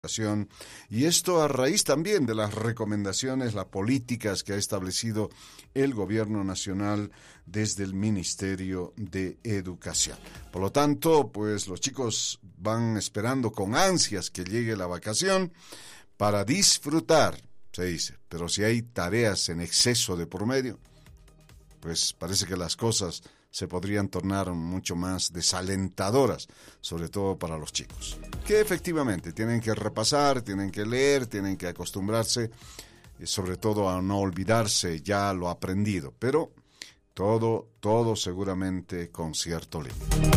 Y esto a raíz también de las recomendaciones, las políticas que ha establecido el gobierno nacional desde el Ministerio de Educación. Por lo tanto, pues los chicos van esperando con ansias que llegue la vacación para disfrutar, se dice. Pero si hay tareas en exceso de por medio, pues parece que las cosas se podrían tornar mucho más desalentadoras, sobre todo para los chicos, que efectivamente tienen que repasar, tienen que leer, tienen que acostumbrarse, sobre todo a no olvidarse ya lo aprendido, pero todo seguramente con cierto límite.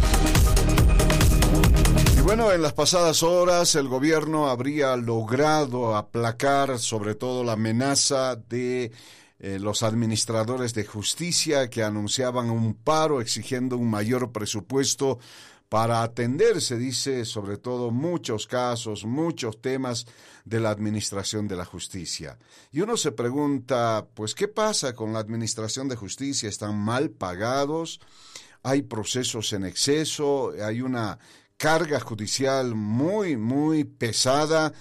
Y bueno, en las pasadas horas el gobierno habría logrado aplacar sobre todo la amenaza de los administradores de justicia que anunciaban un paro exigiendo un mayor presupuesto para atender, se dice, sobre todo muchos casos, muchos temas de la administración de la justicia. Y uno se pregunta, pues, ¿qué pasa con la administración de justicia? ¿Están mal pagados? ¿Hay procesos en exceso? ¿Hay una carga judicial muy pesada?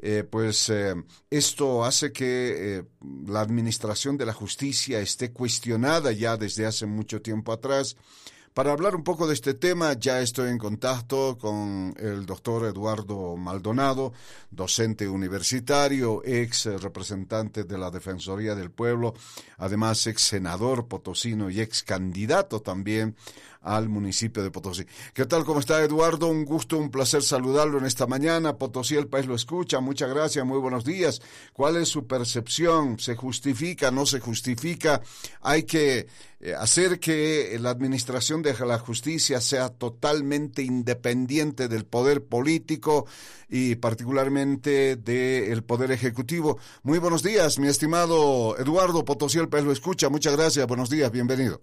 Esto hace que la administración de la justicia esté cuestionada ya desde hace mucho tiempo atrás. Para hablar un poco de este tema, ya estoy en contacto con el doctor Eduardo Maldonado, docente universitario, ex representante de la Defensoría del Pueblo, además ex senador potosino y ex candidato también al municipio de Potosí. ¿Qué tal? ¿Cómo está, Eduardo? Un gusto, un placer saludarlo en esta mañana. Potosí, el país lo escucha. Muchas gracias, muy buenos días. ¿Cuál es su percepción? ¿Se justifica, no se justifica? ¿Hay que hacer que la administración de la justicia sea totalmente independiente del poder político y particularmente del poder ejecutivo? Muy buenos días, mi estimado Eduardo. Potosí, el país lo escucha. Muchas gracias, buenos días, bienvenido.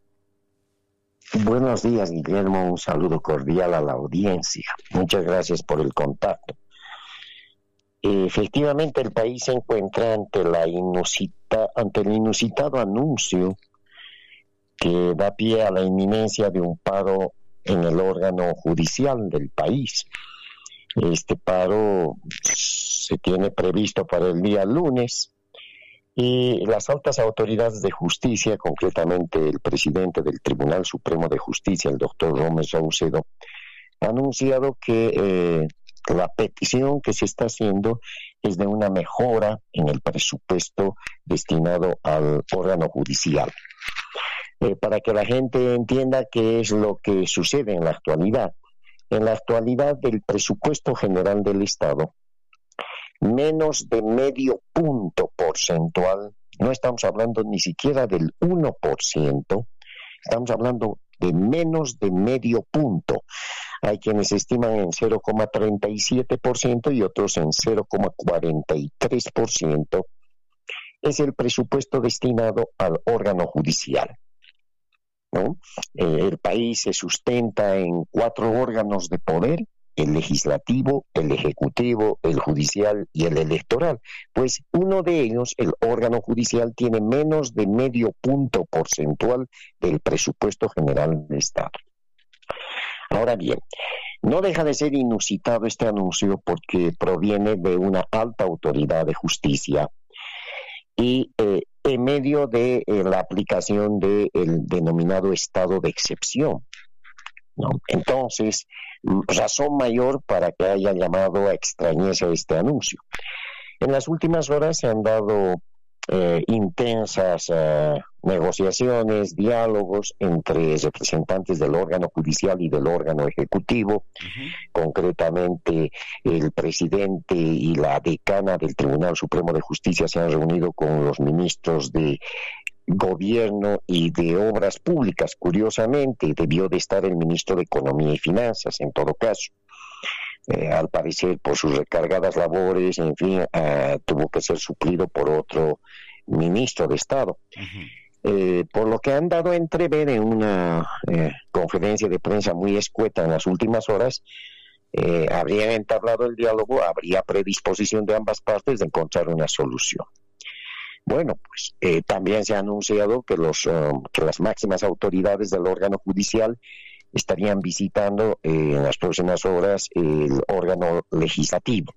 Buenos días, Guillermo. Un saludo cordial a la audiencia. Muchas gracias por el contacto. Efectivamente, el país se encuentra ante el inusitado anuncio que da pie a la inminencia de un paro en el órgano judicial del país. Este paro se tiene previsto para el día lunes. Y las altas autoridades de justicia, concretamente el presidente del Tribunal Supremo de Justicia, el doctor Gómez Saucedo, ha anunciado que la petición que se está haciendo es de una mejora en el presupuesto destinado al órgano judicial. Para que la gente entienda qué es lo que sucede en la actualidad. En la actualidad, del presupuesto general del Estado, menos de medio punto porcentual, no estamos hablando ni siquiera del 1%, estamos hablando de menos de medio punto. Hay quienes estiman en 0,37% y otros en 0,43%. Es el presupuesto destinado al órgano judicial, ¿no? El país se sustenta en 4 órganos de poder: el legislativo, el ejecutivo, el judicial y el electoral. Pues uno de ellos, el órgano judicial, tiene menos de medio punto porcentual del presupuesto general del Estado. Ahora bien, no deja de ser inusitado este anuncio porque proviene de una alta autoridad de justicia y en medio de la aplicación del denominado estado de excepción, ¿no? Entonces, razón mayor para que haya llamado a extrañeza este anuncio. En las últimas horas se han dado intensas negociaciones, diálogos entre representantes del órgano judicial y del órgano ejecutivo. Concretamente, el presidente y la decana del Tribunal Supremo de Justicia se han reunido con los ministros de Gobierno y de Obras Públicas. Curiosamente, debió de estar el ministro de Economía y Finanzas, en todo caso. Al parecer, por sus recargadas labores, en fin, tuvo que ser suplido por otro ministro de Estado. Por lo que han dado a entrever en una conferencia de prensa muy escueta en las últimas horas, habrían entablado el diálogo, habría predisposición de ambas partes de encontrar una solución. Bueno, pues también se ha anunciado que las máximas autoridades del órgano judicial estarían visitando en las próximas horas el órgano legislativo.